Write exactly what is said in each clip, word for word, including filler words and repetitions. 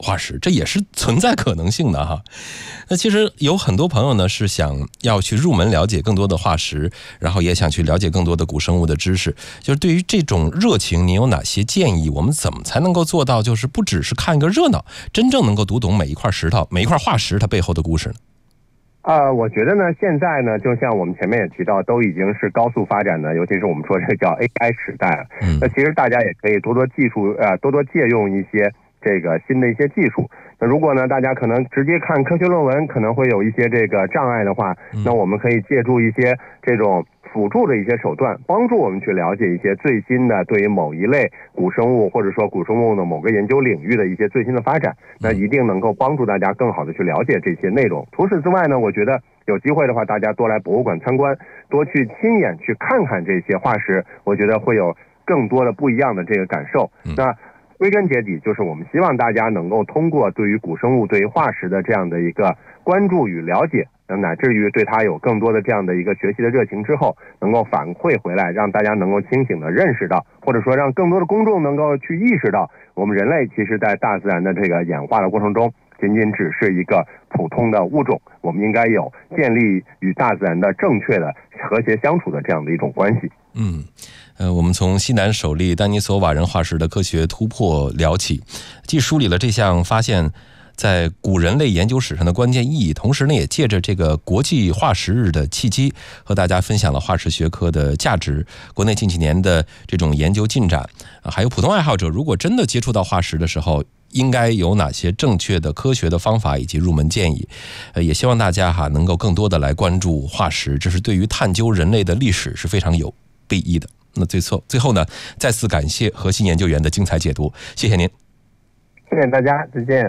化石，这也是存在可能性的哈。那其实有很多朋友呢是想要去入门了解更多的化石，然后也想去了解更多的古生物的知识。就是对于这种热情，你有哪些建议？我们怎么才能够做到，就是不只是看个热闹，真正能够读懂每一块石头、每一块化石它背后的故事呢？ 呃，我觉得呢，现在呢，就像我们前面也提到，都已经是高速发展的，尤其是我们说这个叫 A I 时代了。嗯，那其实大家也可以多多技术，呃，多多借用一些这个新的一些技术。那如果呢，大家可能直接看科学论文，可能会有一些这个障碍的话，那我们可以借助一些这种辅助的一些手段，帮助我们去了解一些最新的对于某一类古生物或者说古生物的某个研究领域的一些最新的发展，那一定能够帮助大家更好的去了解这些内容。除此之外呢，我觉得有机会的话，大家多来博物馆参观，多去亲眼去看看这些化石，我觉得会有更多的不一样的这个感受。那归根结底，就是我们希望大家能够通过对于古生物、对于化石的这样的一个关注与了解，乃至于对它有更多的这样的一个学习的热情之后，能够反馈回来，让大家能够清醒的认识到，或者说让更多的公众能够去意识到，我们人类其实在大自然的这个演化的过程中，仅仅只是一个普通的物种，我们应该有建立与大自然的正确的和谐相处的这样的一种关系。 嗯，呃，我们从西南首例丹尼索瓦人化石的科学突破聊起，既梳理了这项发现在古人类研究史上的关键意义，同时呢，也借着这个国际化石日的契机，和大家分享了化石学科的价值，国内近几年的这种研究进展，啊，还有普通爱好者如果真的接触到化石的时候，应该有哪些正确的科学的方法以及入门建议。呃，也希望大家哈能够更多的来关注化石，这是对于探究人类的历史是非常有裨益的。那最后最后呢，再次感谢核心研究员的精彩解读，谢谢您。 谢谢大家，再见。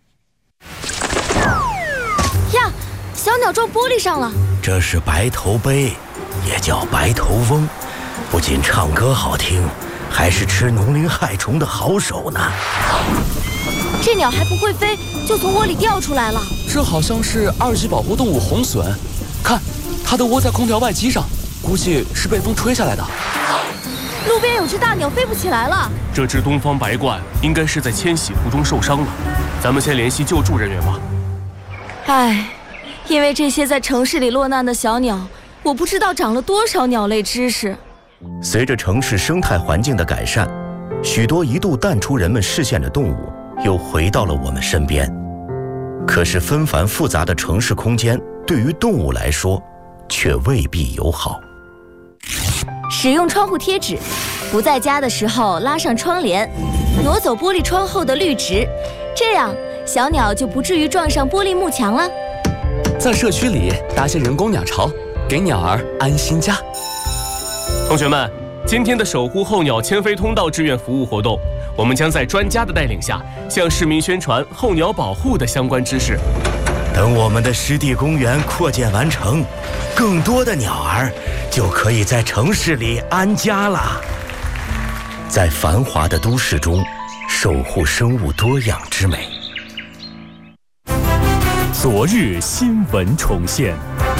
呀，小鸟撞玻璃上了。 这是白头鹎，也叫白头翁，不仅唱歌好听，还是吃农林害虫的好手呢。 这鸟还不会飞，就从窝里掉出来了。 这好像是二级保护动物红隼，看，它都窝在空调外机上，估计是被风吹下来的。 路边有只大鸟飞不起来了。 这只东方白鹳应该是在迁徙途中受伤了，咱们先联系救助人员吧。 唉，因为这些在城市里落难的小鸟，我不知道长了多少鸟类知识。 随着城市生态环境的改善，许多一度淡出人们视线的动物又回到了我们身边。可是纷繁复杂的城市空间对于动物来说却未必友好。 使用窗户贴纸，不在家的时候拉上窗帘，挪走玻璃窗后的绿植，这样小鸟就不至于撞上玻璃幕墙了。 在社区里搭些人工鸟巢，给鸟儿安心家。 同学们，今天的守护候鸟迁飞通道志愿服务活动，我们将在专家的带领下，向市民宣传候鸟保护的相关知识。 等我们的湿地公园扩建完成，更多的鸟儿就可以在城市里安家了。在繁华的都市中，守护生物多样之美。 昨日新闻重现，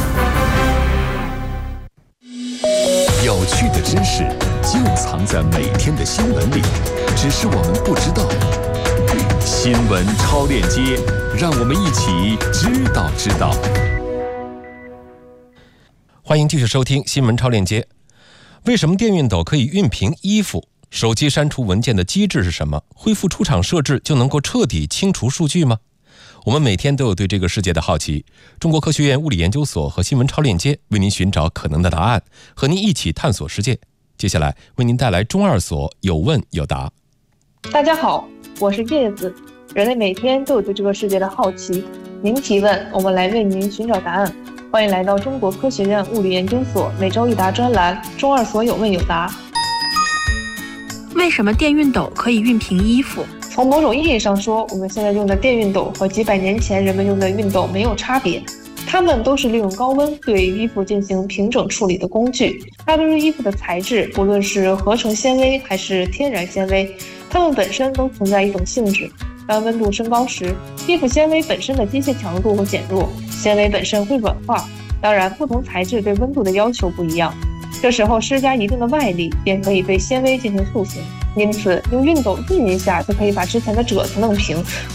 有趣的知识就藏在每天的新闻里，只是我们不知道。新闻超链接，让我们一起知道知道。 欢迎继续收听新闻超链接。为什么电熨斗可以熨平衣服？手机删除文件的机制是什么？恢复出厂设置就能够彻底清除数据吗？我们每天都有对这个世界的好奇。中国科学院物理研究所和新闻超链接为您寻找可能的答案，和您一起探索世界。接下来为您带来中二所有问有答。 大家好，我是叶子。人类每天都有对这个世界的好奇，您提问，我们来为您寻找答案。欢迎来到中国科学院物理研究所每周一答专栏中二所有问有答。 为什么电熨斗可以熨平衣服？ 从某种意义上说，我们现在用的电熨斗和几百年前人们用的熨斗没有差别，它们都是利用高温对衣服进行平整处理的工具。它对于衣服的材质，不论是合成纤维还是天然纤维，它们本身都存在一种性质。当温度升高时，衣服纤维本身的机械强度会减弱，纤维本身会软化。当然，不同材质对温度的要求不一样，这时候施加一定的外力，便可以对纤维进行塑形。因此，用熨斗熨一下就可以把之前的褶子弄平，